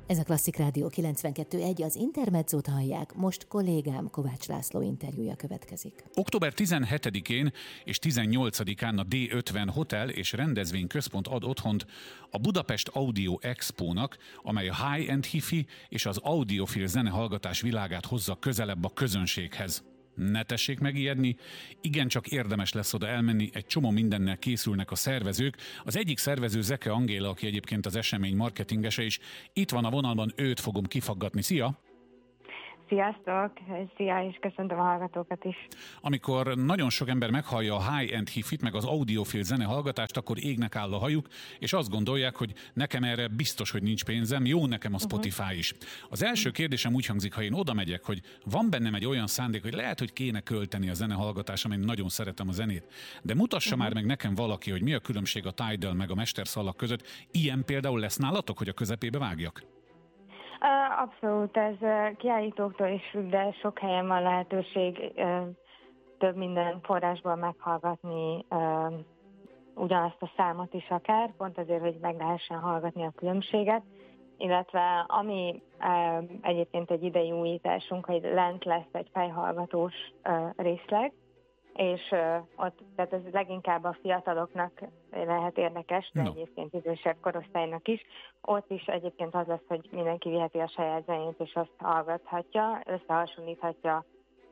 Ez a Klasszik Rádió 92.1, az Intermezzót hallják, most kollégám Kovács László interjúja következik. Október 17-én és 18-án a D50 Hotel és Rendezvény Központ ad otthont a Budapest Audio Expo-nak, amely a high-end hifi és az audiofil zenehallgatás világát hozza közelebb a közönséghez. Ne tessék megijedni, igencsak érdemes lesz oda elmenni, egy csomó mindennel készülnek a szervezők. Az egyik szervező Zeke Angéla, aki egyébként az esemény marketingese is, itt van a vonalban, őt fogom kifaggatni. Szia! Sziasztok! Szia, és köszöntöm a hallgatókat is. Amikor nagyon sok ember meghallja a high-end hifit, meg az audiofil zenehallgatást, akkor égnek áll a hajuk, és azt gondolják, hogy nekem erre biztos, hogy nincs pénzem, jó nekem a Spotify is. Az első kérdésem úgy hangzik, ha én oda megyek, hogy van bennem egy olyan szándék, hogy lehet, hogy kéne költeni a zenehallgatásra, én nagyon szeretem a zenét, de mutassa már meg nekem valaki, hogy mi a különbség a Tidal meg a mesterszallag között. Ilyen például lesz nálatok, hogy a közepébe vágjak? Abszolút, ez kiállítóktól is függ, de sok helyen van lehetőség több minden forrásból meghallgatni ugyanazt a számot is akár, pont azért, hogy meg lehessen hallgatni a különbséget, illetve ami egyébként egy idei újításunk, hogy lent lesz egy fejhallgatós részleg, és ott, tehát ez leginkább a fiataloknak lehet érdekes, de egyébként idősebb korosztálynak is. Ott is egyébként az lesz, hogy mindenki viheti a saját zenét, és azt hallgathatja, összehasonlíthatja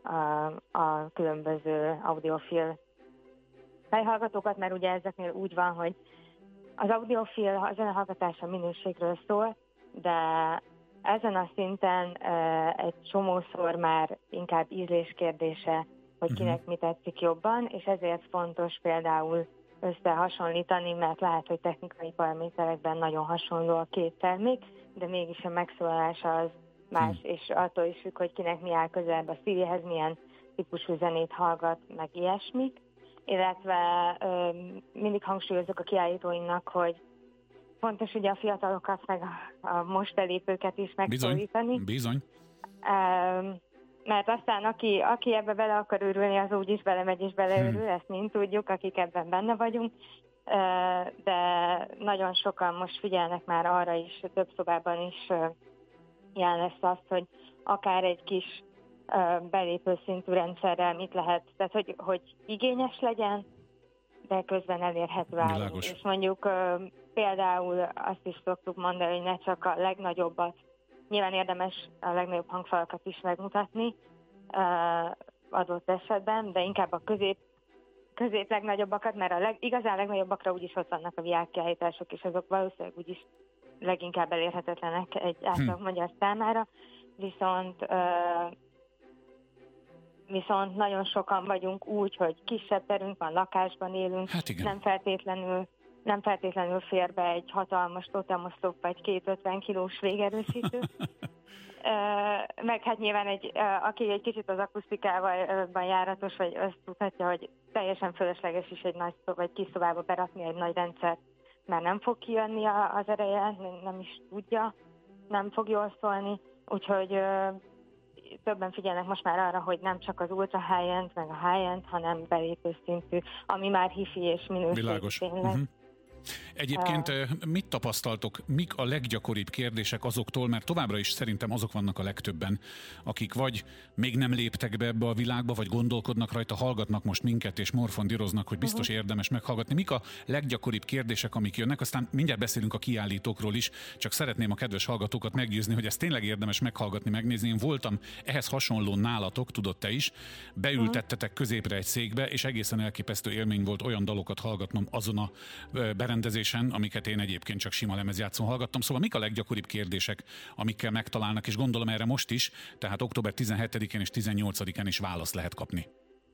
a különböző audiofil fejhallgatókat, mert ugye ezeknél úgy van, hogy az audiofil a zenehallgatása minőségről szól, de ezen a szinten egy csomószor már inkább ízlés kérdése, hogy kinek mi tetszik jobban, és ezért fontos például összehasonlítani, mert lehet, hogy technikai paraméterekben nagyon hasonló a két termék, de mégis a megszólalása az más, és attól is függ, hogy kinek mi áll közelebb a szívéhez, milyen típusú zenét hallgat, meg ilyesmik. Illetve mindig hangsúlyozok a kiállítóinknak, hogy fontos ugye a fiatalokat, meg a most belépőket is megszólítani. Bizony. Mert aztán aki ebbe bele akar őrülni, az úgyis belemegy és beleőrül, ezt mind tudjuk, akik ebben benne vagyunk, de nagyon sokan most figyelnek már arra is, több szobában is jelen lesz azt, hogy akár egy kis belépő szintű rendszerrel mit lehet, tehát hogy igényes legyen, de közben elérhető áron. És mondjuk például azt is szoktuk mondani, hogy ne csak a legnagyobbat, nyilván érdemes a legnagyobb hangfalakat is megmutatni adott esetben, de inkább a közép legnagyobbakat, mert igazán legnagyobbakra úgyis ott vannak a világkiállítások, és azok valószínűleg úgyis leginkább elérhetetlenek egy átlag magyar számára, viszont nagyon sokan vagyunk úgy, hogy kisebb terünk van, lakásban élünk, nem feltétlenül fér be egy hatalmas totemoszlop vagy 250 kilós végerősítő. Meg hát nyilván aki egy kicsit az akusztikával járatos, vagy azt tudhatja, hogy teljesen fölösleges is egy nagy vagy kis szobába berakni egy nagy rendszert, mert nem fog kijönni az ereje, nem is tudja, nem fog jól szólni, úgyhogy többen figyelnek most már arra, hogy nem csak az ultra high-end, meg a high-end, hanem belépő szintű, ami már hifi és minőség. Világos. Egyébként mit tapasztaltok, mik a leggyakoribb kérdések azoktól, mert továbbra is szerintem azok vannak a legtöbben, akik vagy még nem léptek be ebbe a világba, vagy gondolkodnak rajta, hallgatnak most minket, és morfondíroznak, hogy biztos érdemes meghallgatni. Mik a leggyakoribb kérdések, amik jönnek? Aztán mindjárt beszélünk a kiállítókról is, csak szeretném a kedves hallgatókat meggyőzni, hogy ezt tényleg érdemes meghallgatni, megnézni. Én voltam ehhez hasonló nálatok, tudod te is, beültettetek középre egy székbe, és egészen elképesztő élmény volt olyan dalokat hallgatnom azon a berendezésen, amiket én egyébként csak sima lemezjátszón hallgattam. Szóval mik a leggyakoribb kérdések, amikkel megtalálnak, és gondolom erre most is, tehát október 17-én és 18-án is választ lehet kapni.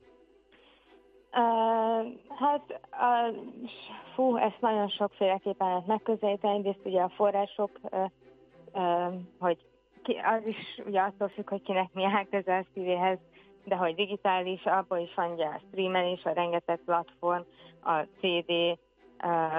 Ezt nagyon sokféleképpen lehet megközelíteni, egyrészt ugye a források, hogy az is ugye attól függ, hogy kinek mi áll közel szívéhez, de hogy digitális, abból is van ugye a streamelés, a rengeteg platform, a CD,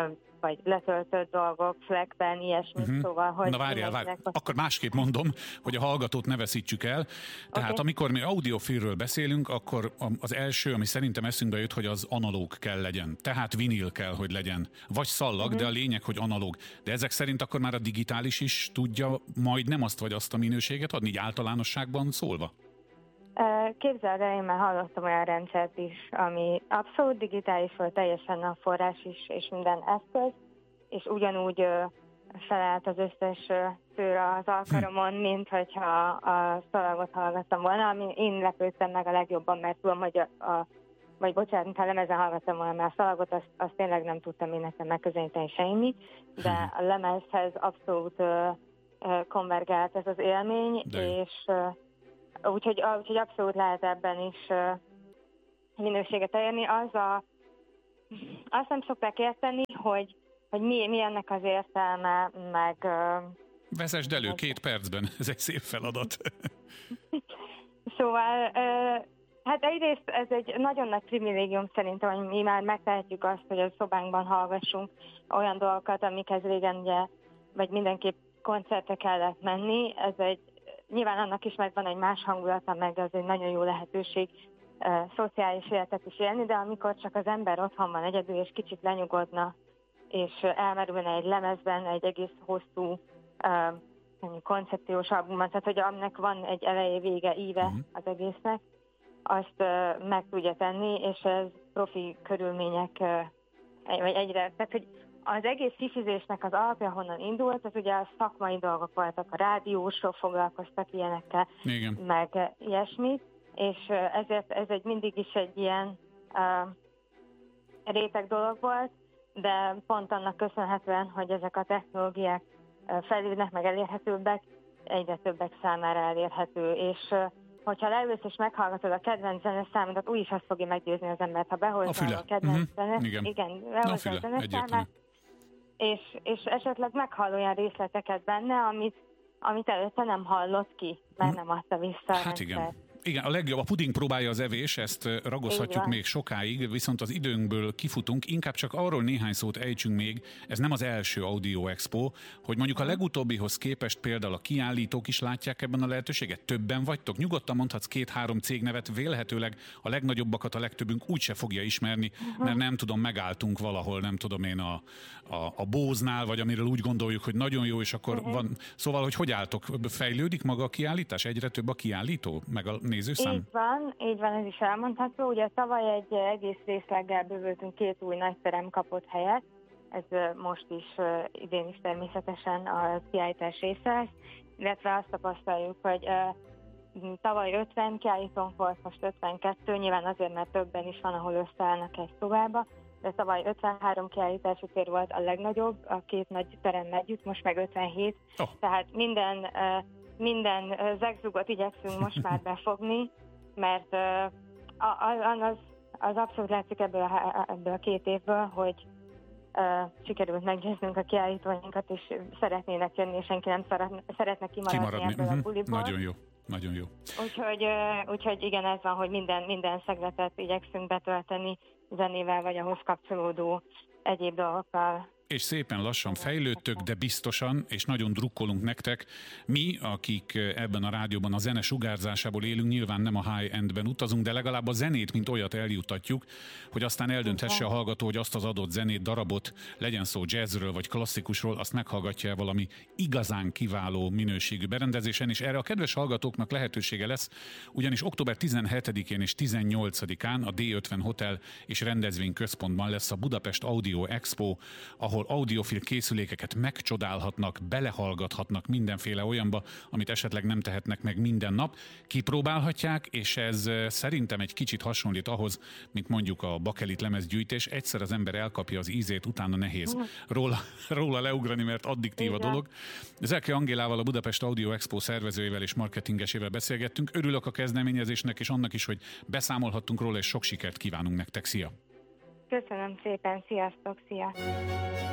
vagy letöltött dolgok, Slackben, ilyesmi, szóval, hogy... Na várjál, akkor másképp mondom, hogy a hallgatót ne veszítsük el. Tehát amikor mi audiofilről beszélünk, akkor az első, ami szerintem eszünkbe jut, hogy az analóg kell legyen. Tehát vinil kell, hogy legyen. Vagy szallag, de a lényeg, hogy analóg. De ezek szerint akkor már a digitális is tudja majd nem azt vagy azt a minőséget adni, így általánosságban szólva? Képzeld el, én már hallottam olyan rendszert is, ami abszolút digitális volt, teljesen a forrás is, és minden eszköz, és ugyanúgy felállt az összes szőr az alkalomon, mint hogyha a szalagot hallgattam volna, ami én lepődtem meg a legjobban, mert tudom, hogy vagy bocsánat, ha lemezen hallgattam volna, mert a szalagot azt tényleg nem tudtam én nekem megközelíteni semmi, de a lemezhez abszolút konvergált ez az élmény, és úgyhogy abszolút lehet ebben is minőséget elérni. Azt nem szokták érteni, hogy mi ennek az értelme, meg... Vezesd elő 2 percben, ez egy szép feladat. Szóval, hát egyrészt ez egy nagyon nagy privilégium szerintem, hogy mi már megtehetjük azt, hogy a szobánkban hallgassunk olyan dolgokat, amikhez régen ugye, vagy mindenképp koncertre kellett menni. Nyilván annak is megvan egy más hangulata, meg az egy nagyon jó lehetőség szociális életet is élni, de amikor csak az ember otthon van egyedül, és kicsit lenyugodna, és elmerülne egy lemezben egy egész hosszú koncepciós albumban, tehát hogy aminek van egy eleje, vége, íve az egésznek, azt meg tudja tenni, és ez profi körülmények, vagy egyre, tehát hogy az egész szifizésnek az alapja, honnan indult, az ugye a szakmai dolgok voltak, a rádiósok foglalkoztak ilyenekkel, meg ilyesmi, és ezért ez mindig is egy ilyen réteg dolog volt, de pont annak köszönhetően, hogy ezek a technológiák fejlődnek, meg elérhetőbbek, egyre többek számára elérhető, és hogyha leülsz és meghallgatod a kedvenc zeneszámodat, úgyis azt fogja meggyőzni az embert, ha behozza a kedvenc behozza a zeneszámát, és esetleg meghall olyan részleteket benne, amit előtte nem hallott ki, mert nem adta vissza. Hát igen, a legjobb, a puding próbálja az evés, ezt ragozhatjuk még sokáig, viszont az időnkből kifutunk, inkább csak arról néhány szót ejtsünk még, ez nem az első Audio Expo, hogy mondjuk a legutóbbihoz képest például a kiállítók is látják ebben a lehetőséget, többen vagytok, nyugodtan mondhatsz 2-3 cégnevet, vélhetőleg a legnagyobbakat a legtöbbünk úgyse fogja ismerni, mert nem tudom, megálltunk valahol, nem tudom én a Bose-nál, vagy amiről úgy gondoljuk, hogy nagyon jó, és akkor van, szóval, hogy álltok, fejlődik maga a kiállítás, egyre több a kiállító, meg a nézőszám? Így van, ez is elmondható. Ugye tavaly egy egész részleggel bővültünk, 2 új nagyterem kapott helyet. Ez most is, idén is természetesen a kiállítás része lesz, illetve azt tapasztaljuk, hogy tavaly 50 kiállítónk volt, most 52, nyilván azért, mert többen is van, ahol összeállnak egy szobába, de tavaly 53 kiállítási tér volt a legnagyobb, a 2 nagy terem együtt, most meg 57, tehát minden zegzugot igyekszünk most már befogni, mert az abszolút látszik ebből a 2 évből, hogy sikerült meggyőznünk a kiállítóinkat, és szeretnének jönni, és senki nem szeretne kimaradni ebből a buliból. Nagyon jó. Úgyhogy igen, ez van, hogy minden szegletet igyekszünk betölteni zenével, vagy ahhoz kapcsolódó egyéb dolgokkal. És szépen lassan fejlődtök, de biztosan, és nagyon drukkolunk nektek. Mi, akik ebben a rádióban a zene sugárzásából élünk, nyilván nem a high-endben utazunk, de legalább a zenét, mint olyat eljutatjuk, hogy aztán eldönthesse a hallgató, hogy azt az adott zenét, darabot, legyen szó jazzről vagy klasszikusról, azt meghallgatja valami igazán kiváló minőségű berendezésen, és erre a kedves hallgatóknak lehetősége lesz, ugyanis október 17-én és 18-án a D50 Hotel és Rendezvényközpontban lesz a Budapest Audio Expo, ahol audiofil készülékeket megcsodálhatnak, belehallgathatnak mindenféle olyanba, amit esetleg nem tehetnek meg minden nap. Kipróbálhatják, és ez szerintem egy kicsit hasonlít ahhoz, mint mondjuk a bakelit lemezgyűjtés. Egyszer az ember elkapja az ízét, utána nehéz róla leugrani, mert addiktív a dolog. Zelke Angélával, a Budapest Audio Expo szervezőjével és marketingesével beszélgettünk. Örülök a kezdeményezésnek, és annak is, hogy beszámolhattunk róla, és sok sikert kívánunk nektek. Szia! Köszönöm szépen, sziasztok, szia!